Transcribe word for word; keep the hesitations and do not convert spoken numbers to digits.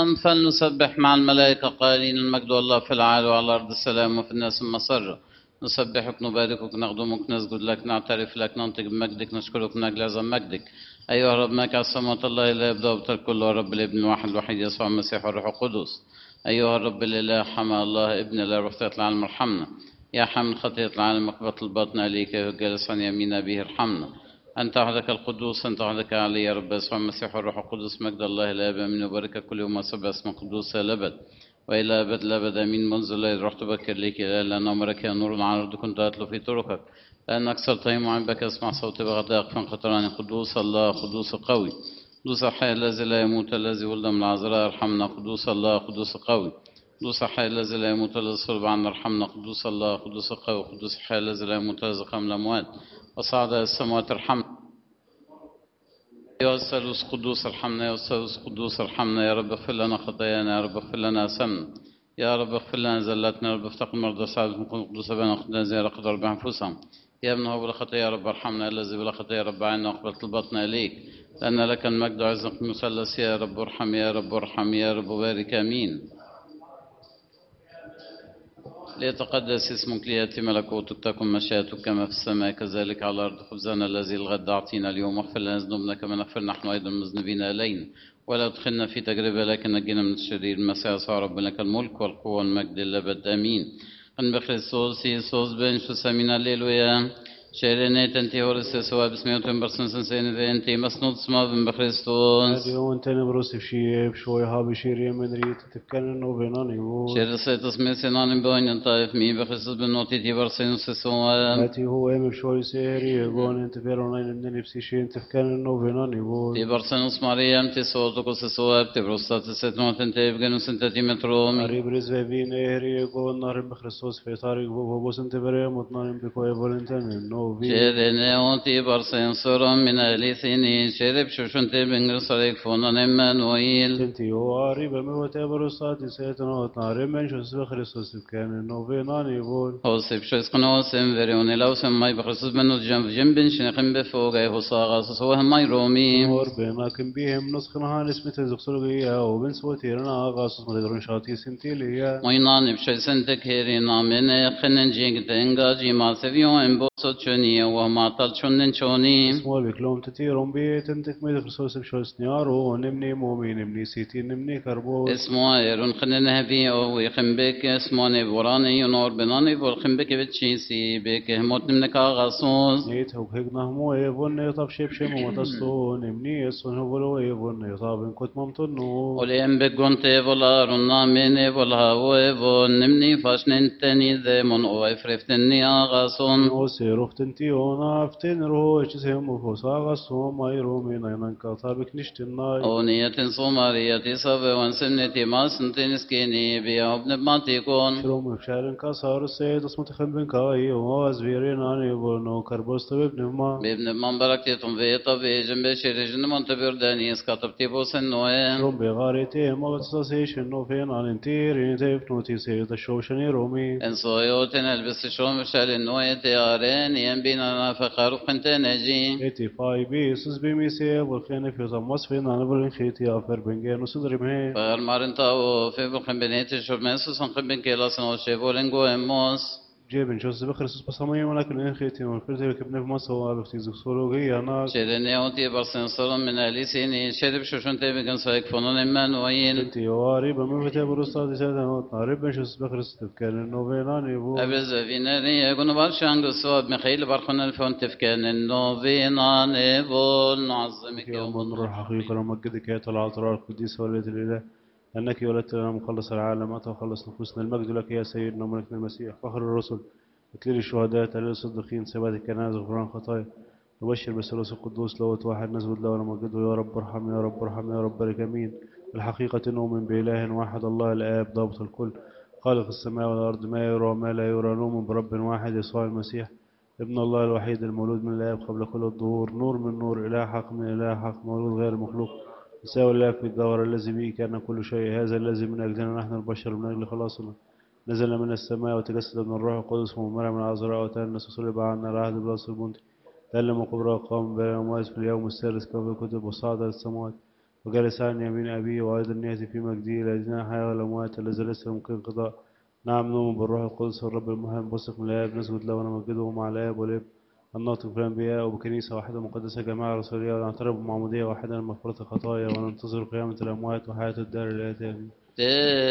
فلنسبح مع الملائكة قائلين المجد والله في العالي وعلى الأرض السلام وفي الناس المسرة. نسبحك نباركك نخدمك نسجد لك نعترف لك ننطق بمجدك نشكرك من أجل عظم مجدك أيها الرب مالك على السماوات الله لا يبدأ الكل ورب الابن الواحد الوحيد يسوع المسيح والروح القدس. أيها الرب الإله حمى الله ابن لا روح العالم ارحمنا. يا حامل خطية العالم مقبة الباطن عليك جالس عن يمين أبيه ارحمنا. أنت وحدك القدوس أنت وحدك علي يا رب يسوع المسيح والروح القدس مجد الله الآب من يباركك كل يوم وسبع اسم قدوس إلى الأبد وإلى أبد الأبد آمين. منذ الليل رحت بكر ليك لأن أمرك يا نور على الأرض كنت أتلو في طرقك لأنك صرت معين بك أسمع صوت بغداء فانقطراني قدوس الله قدوس قوي قدوس الحي الذي لا يموت الذي ولد من العذراء ارحمنا. قدوس الله قدوس قوي قدوس الحي الذي لا يموت الذي صلب عنا ارحمنا. قدوس الله قدوس قوي قدوس الحي الذي لا يموت الذي قام من الأموات وصعد إلى السماوات ارحمنا. يا الثالوث قدوس ارحمنا يا الثالوث قدوس ارحمنا. يا رب اغفر لنا خطايانا يا رب اغفر لنا أثمنا يا رب اغفر لنا زلاتنا يا رب افتق المرضى سعادة من قدوس بين أخدنا زي قدر بأنفسهم. يا ابن هو بلا خطية يا رب ارحمنا الذي بلا خطية يا رب عنا واقبل طلباتنا إليك لأن لك المجد وعزك المثلث يا رب ارحم يا رب ارحم يا رب بارك آمين. ليتقدس اسمك ليأتي ملكوتك تكن مشيئتك كما في السماء كذلك على الأرض. خبزنا الذي الغد أعطينا اليوم واغفر لنا ذنوبنا كما نغفر نحن أيضا المذنبين إلينا ولا تدخلنا في تجربة لكن نجينا من الشرير. المسيح يسوع ربنا لك الملك والقوة والمجد للأبد آمين. قن بخريستوس يسوس بن شو سمينا الليلويا شيرينيت انتي هورس سوا بسميوتن برسنسن سيني انتي مسنود سما بن بخريستوس هذه انت نبرس بشيء بشوي هابي شيري من ريت تتكلم وبيناني و شير سيتس ميسينان بوين طائف مي بخريستوس بن نوتي تي برسنس سوا هاتي هو ام بشوي سيري يقول انت فيرونين من نفسي شيء تتكلم وبيناني و تي برسنس ماريام تي صوتك سوا تبرستات ستنوت انت يبغنس انت تي مترومي قريب رزق بين اهري يقول نار بخريستوس في طريق وبوس انت بريم وطنان بكوي فولنتين نو في شيريني اونتي برسنس سورم من اليثيني شيرب شوشنت بن صريق فونان امانويل انتي هو قريب موت برستات سيتنا نار من شو بخريستوس كان نو بيناني يقول هوسيب شويس قنوسم فريوني لو سماي بخريستوس بن جنب جنب شنقم بفوق هو صاغاس سوى ماي رومي نور بيناكم بهم نسخنا نسمة زقسلوية وبن سوتيرنا غاصص مدرون شاتي سنتيليا ماينان بشوي سنتك هيرينا من خنن جيك تنجا جي ما سفيو ان بوسو تشوني وما طال شونن شوني اسمو بكلوم تتيرون بيت انتك ميد خرسوس بشوس نيارو نمني مومي نمني سيتي نمني كربوس اسمو ايرون خنن هبي او يخم بك اسمو نبوراني ينور بناني بولخم بك بتشيسي بك هموت منك غاصوص نيت هوك هيك نهمو ايفون يطب شيب شيم ومتسلو نمني يسون هبلو ايفون يطاب كنت ممتنو وليم بقونتي ولا رنا مني ولا ويفون نمني فاشنن تاني ذي من او افرفتني اغاصون نوسي روخت انتي اونا افتن روح جسهم وفوسا غصهم ايرو من اينان كاطابك نشتناي او نية صومارية صبي وانسمنتي ما سنتين سكيني بيا ابن بماتيكون شروم بشارن كاسار السيد اسمت خنبن كاي وازفيرين اني بونو كربوست بابن ما بابن من بركتهم في طبي جنب شرجن من تبرداني اسكاتب تيبوس النوين شروم بغاريتي ما بتستسيش انه فين عن انتيرين تيفنوتي سيد الشوشني رومي ان صويوتن البس شوم شال النوية تيارين ينبينا فخارق انت نجي ايتي فاي بي سوس بي ميسي والخين في ضمس فين انا بلين خيتي افر بنجين وصدري مهي فالمارن تاو في بلخن بنيتي شوف ميسوس انقبن كيلاس نوشيبو لنجو اموس جيبن شوس بخرسوس بصمي ولكن ان خيتي والفرتي بكبن في مصر وابختي زكسولوغي انا شيرين يوتي برسن صلم من اليسيني شرب شوشن تيبي كان سايك فنون امانويل انتي واري بمن فتي برستاد سيدنا نوتنا بن شوس بخرسوس تفكان النوفيناني بو أبز فيناري يكون برشان قصوب مخيل برخون الفون تفكان النوفينان بول نعظمك يوم نور حقيقة ومجدك يا طلع العطراء القديس ولد الإله أنك ولدت لنا مخلص العالم أنت وخلص نفوسنا المجد لك يا سيدنا وملكنا المسيح فخر الرسل اكليل الشهداء تلال الصديقين سبات الكنائس غفران خطايا نبشر بالثالوث القدوس لوت واحد نزود له ونمجده يا رب ارحم يا رب ارحم يا رب بارك امين. الحقيقة نؤمن بإله واحد الله الآب ضابط الكل خالق السماء والأرض ما يرى وما لا يرى نؤمن برب واحد يسوع المسيح ابن الله الوحيد المولود من الآب قبل كل الظهور نور من نور إله حق من إله حق مولود غير مخلوق يساوي الله في الجوهر الذي به كان كل شيء هذا الذي من أجلنا نحن البشر من أجل خلاصنا نزل من السماء وتجسد من الروح القدس ومن من العذراء وتأنس وصلب عنا العهد بلاس البنطي تألم وقبره وقام بين الأموات في اليوم السادس كما في الكتب وصعد إلى السماوات وجالس عن يمين أبيه وأيضا يأتي في مجده الذين أحيا والأموات الذي ليس يمكن قضاء. نعم نؤمن بالروح القدس والرب المهم بثق من الآب نسجد له ونمجده مع الآب والابن الناطق بالأنبياء وبكنيسة واحدة مقدسة جماعة رسولية ونعترف بمعمودية واحدة لمغفرة الخطايا وننتظر قيامة الأموات وحياة الدار الآتية.